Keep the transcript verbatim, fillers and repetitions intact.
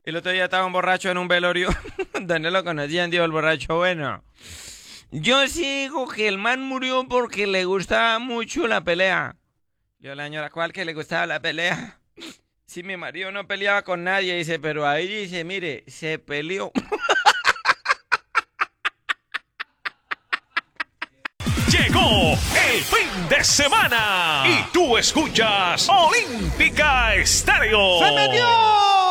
El otro día estaba un borracho en un velorio donde lo conocían, digo, el borracho bueno. Yo sigo que el man murió porque le gustaba mucho la pelea. Yo la señora, ¿cuál que le gustaba la pelea? Si mi marido no peleaba con nadie, dice, pero ahí dice, mire, se peleó. Llegó el fin de semana y tú escuchas Olímpica Estéreo. ¡Se metió!